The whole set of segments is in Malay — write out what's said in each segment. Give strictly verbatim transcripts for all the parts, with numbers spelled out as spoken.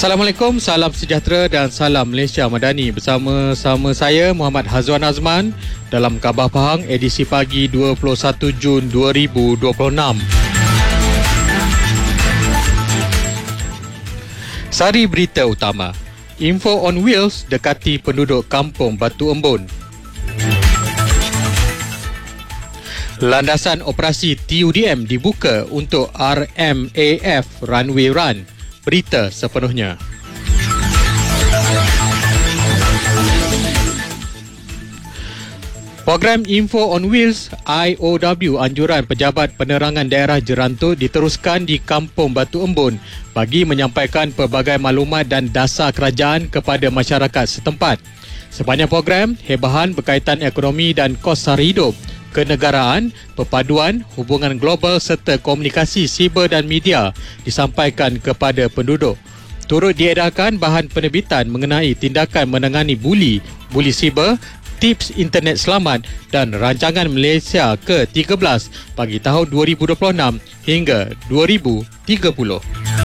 Assalamualaikum, salam sejahtera dan salam Malaysia Madani. Bersama-sama saya Muhammad Hazwan Azman dalam Khabar Pahang edisi pagi dua puluh satu Jun dua ribu dua puluh enam. Sari berita utama. Info on Wheels dekati penduduk kampung Batu Embun. Landasan operasi T U D M dibuka untuk R M A F Runway Run. Berita sepenuhnya. Program Info on Wheels I O W Anjuran Pejabat Penerangan Daerah Jerantut diteruskan di Kampung Batu Embun bagi menyampaikan pelbagai maklumat dan dasar kerajaan kepada masyarakat setempat. Sepanjang program, hebahan berkaitan ekonomi dan kos sara hidup, kenegaraan, perpaduan, hubungan global serta komunikasi siber dan media disampaikan kepada penduduk. Turut diedarkan bahan penerbitan mengenai tindakan menangani buli, buli siber, tips internet selamat dan rancangan Malaysia ke tiga belas bagi tahun dua ribu dua puluh enam hingga dua ribu tiga puluh.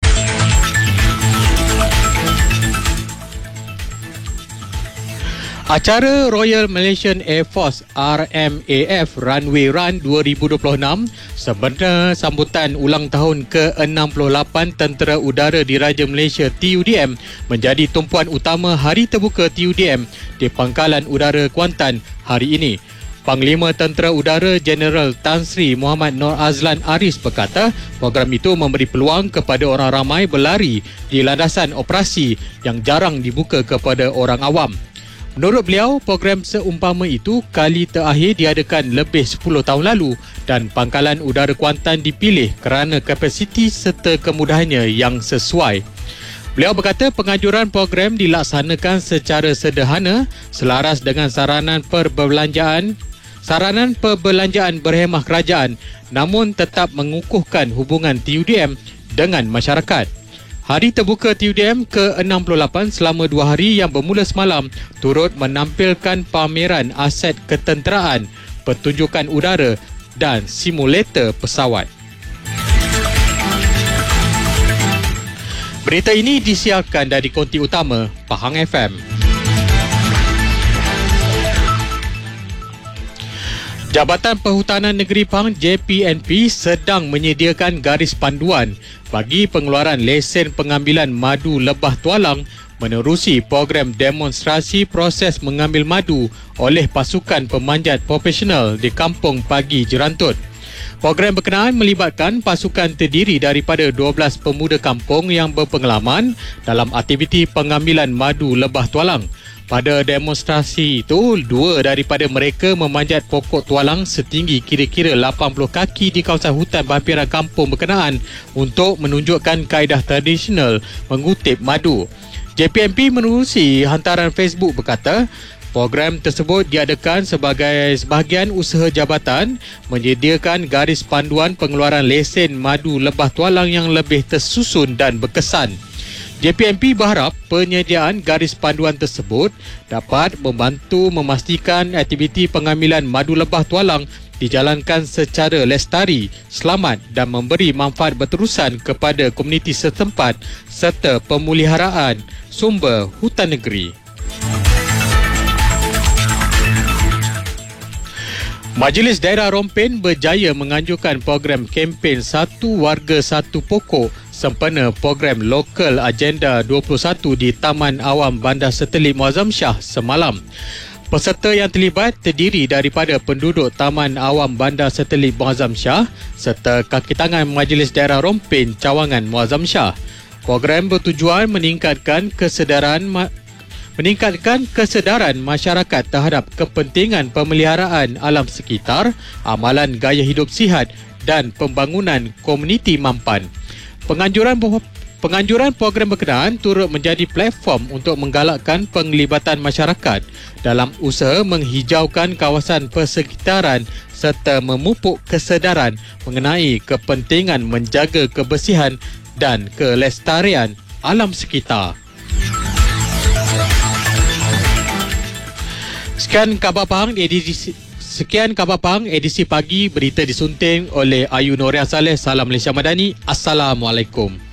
Acara Royal Malaysian Air Force R M A F Runway Run dua ribu dua puluh enam sempena sambutan ulang tahun ke enam puluh lapan Tentera Udara Diraja Malaysia T U D M menjadi tumpuan utama Hari Terbuka T U D M di Pangkalan Udara Kuantan hari ini. Panglima Tentera Udara Jeneral Tan Sri Muhammad Nor Azlan Aris berkata, program itu memberi peluang kepada orang ramai berlari di landasan operasi yang jarang dibuka kepada orang awam. Menurut beliau, program seumpama itu kali terakhir diadakan lebih sepuluh tahun lalu dan Pangkalan Udara Kuantan dipilih kerana kapasiti serta kemudahannya yang sesuai. Beliau berkata penganjuran program dilaksanakan secara sederhana selaras dengan saranan perbelanjaan saranan perbelanjaan berhemah kerajaan namun tetap mengukuhkan hubungan T U D M dengan masyarakat. Hari Terbuka T U D M ke enam puluh lapan selama dua hari yang bermula semalam turut menampilkan pameran aset ketenteraan, pertunjukan udara dan simulator pesawat. Berita ini disiarkan dari konti utama Pahang F M. Jabatan Perhutanan Negeri Pahang J P N P sedang menyediakan garis panduan bagi pengeluaran lesen pengambilan madu lebah tualang menerusi program demonstrasi proses mengambil madu oleh pasukan pemanjat profesional di Kampung Pagi Jerantut. Program berkenaan melibatkan pasukan terdiri daripada dua belas pemuda kampung yang berpengalaman dalam aktiviti pengambilan madu lebah tualang. Pada demonstrasi itu, dua daripada mereka memanjat pokok tualang setinggi kira-kira lapan puluh kaki di kawasan hutan berhampiran kampung berkenaan untuk menunjukkan kaedah tradisional mengutip madu. J P N P menerusi hantaran Facebook berkata, program tersebut diadakan sebagai sebahagian usaha jabatan menyediakan garis panduan pengeluaran lesen madu lebah tualang yang lebih tersusun dan berkesan. J P N P berharap penyediaan garis panduan tersebut dapat membantu memastikan aktiviti pengambilan madu lebah tualang dijalankan secara lestari, selamat dan memberi manfaat berterusan kepada komuniti setempat serta pemeliharaan sumber hutan negeri. Majlis Daerah Rompin berjaya menganjurkan program kempen Satu Warga Satu Pokok sempena program Lokal Agenda dua puluh satu di Taman Awam Bandar Setelik Muazzam Shah semalam. Peserta yang terlibat terdiri daripada penduduk Taman Awam Bandar Setelik Muazzam Shah serta kaki tangan Majlis Daerah Rompin Cawangan Muazzam Shah. Program bertujuan meningkatkan kesedaran ma- meningkatkan kesedaran masyarakat terhadap kepentingan pemeliharaan alam sekitar, amalan gaya hidup sihat dan pembangunan komuniti mampan. Penganjuran penganjuran program berkenaan turut menjadi platform untuk menggalakkan penglibatan masyarakat dalam usaha menghijaukan kawasan persekitaran serta memupuk kesedaran mengenai kepentingan menjaga kebersihan dan kelestarian alam sekitar. Sekian Khabar Pahang edisi Sekian Khabar Pahang edisi pagi, berita disunting oleh Ayu Noria Saleh. Salam Malaysia Madani. Assalamualaikum.